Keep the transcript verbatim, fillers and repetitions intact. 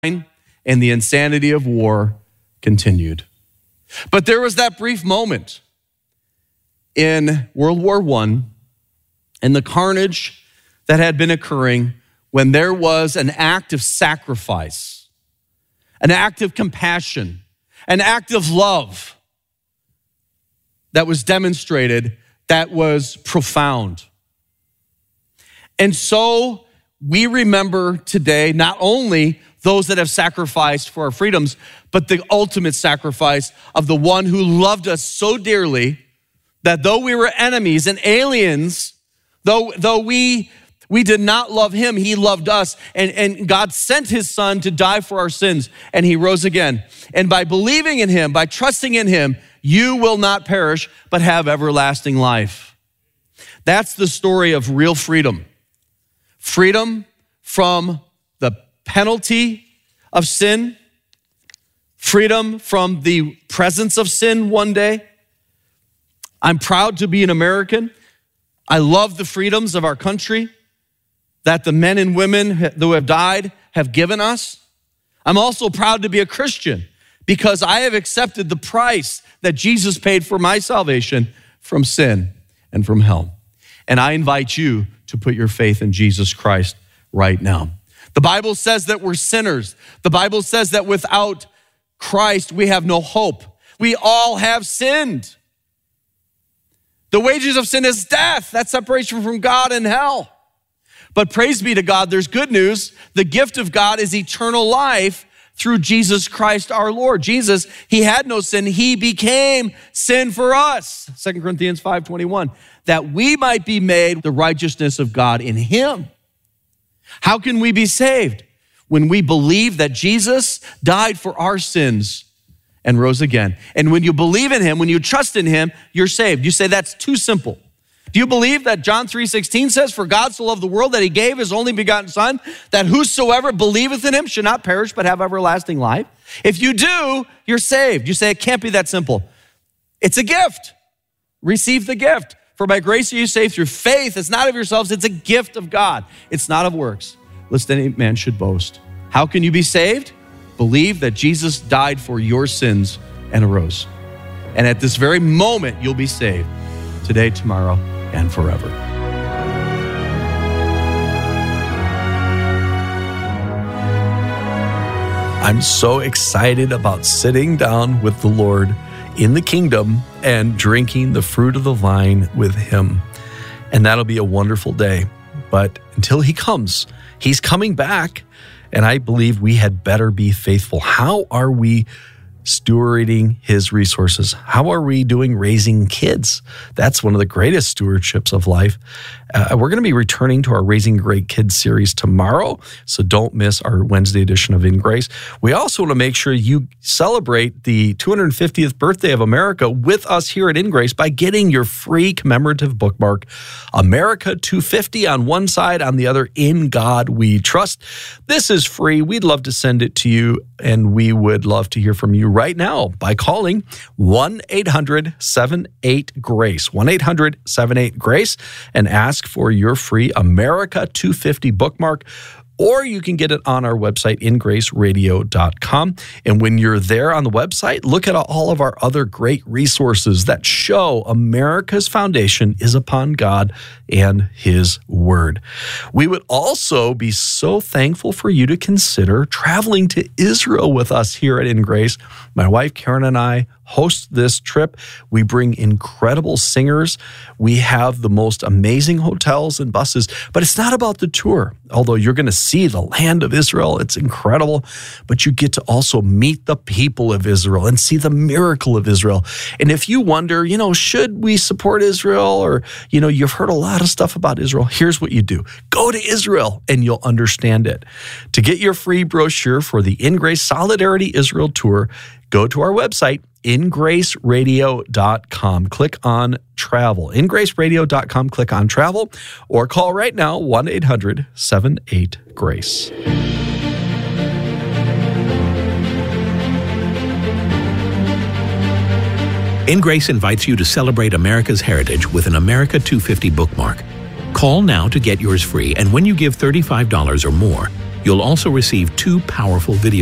and the insanity of war continued. But there was that brief moment in World War One and the carnage that had been occurring when there was an act of sacrifice, an act of compassion, an act of love that was demonstrated that was profound. And so we remember today not only those that have sacrificed for our freedoms, but the ultimate sacrifice of the one who loved us so dearly that though we were enemies and aliens, though, though we, we did not love him, he loved us. And, and God sent his son to die for our sins, and he rose again. And by believing in him, by trusting in him, you will not perish, but have everlasting life. That's the story of real freedom. Freedom from the penalty of sin, freedom from the presence of sin one day. I'm proud to be an American. I love the freedoms of our country that the men and women who have died have given us. I'm also proud to be a Christian because I have accepted the price that Jesus paid for my salvation from sin and from hell. And I invite you to put your faith in Jesus Christ right now. The Bible says that we're sinners. The Bible says that without Christ, we have no hope. We all have sinned. The wages of sin is death. That's separation from God and hell. But praise be to God, there's good news. The gift of God is eternal life through Jesus Christ our Lord. Jesus, he had no sin. He became sin for us. Second Corinthians five twenty-one, that we might be made the righteousness of God in him. How can we be saved? When we believe that Jesus died for our sins and rose again. And when you believe in him, when you trust in him, you're saved. You say, that's too simple. Do you believe that John three sixteen says, for God so loved the world that he gave his only begotten son, that whosoever believeth in him should not perish but have everlasting life? If you do, you're saved. You say, it can't be that simple. It's a gift. Receive the gift. For by grace are you saved through faith. It's not of yourselves. It's a gift of God. It's not of works, lest any man should boast. How can you be saved? Believe that Jesus died for your sins and arose. And at this very moment, you'll be saved. Today, tomorrow, and forever. I'm so excited about sitting down with the Lord in the kingdom and drinking the fruit of the vine with him. And that'll be a wonderful day. But until he comes, he's coming back. And I believe we had better be faithful. How are we stewarding his resources? How are we doing raising kids? That's one of the greatest stewardships of life. Uh, we're going to be returning to our Raising Great Kids series tomorrow, so don't miss our Wednesday edition of In Grace. We also want to make sure you celebrate the two hundred fiftieth birthday of America with us here at In Grace by getting your free commemorative bookmark, America two fifty on one side, on the other, In God We Trust. This is free. We'd love to send it to you, and we would love to hear from you right now by calling one eight hundred seven eight GRACE, one eight hundred seven eight GRACE, and ask for your free America two fifty bookmark. Or you can get it on our website, in grace radio dot com. And when you're there on the website, look at all of our other great resources that show America's foundation is upon God and his word. We would also be so thankful for you to consider traveling to Israel with us here at In Grace. My wife, Karen, and I host this trip. We bring incredible singers. We have the most amazing hotels and buses, but it's not about the tour. Although you're going to see the land of Israel, it's incredible, but you get to also meet the people of Israel and see the miracle of Israel. And if you wonder, you know, should we support Israel? Or, you know, you've heard a lot of stuff about Israel. Here's what you do. Go to Israel and you'll understand it. To get your free brochure for the In Grace Solidarity Israel Tour, go to our website, in grace radio dot com. Click on travel. in grace radio dot com, click on travel, or call right now, one eight hundred seven eight GRACE. In Grace invites you to celebrate America's heritage with an America two fifty bookmark. Call now to get yours free, and when you give thirty-five dollars or more, You'll also receive two powerful video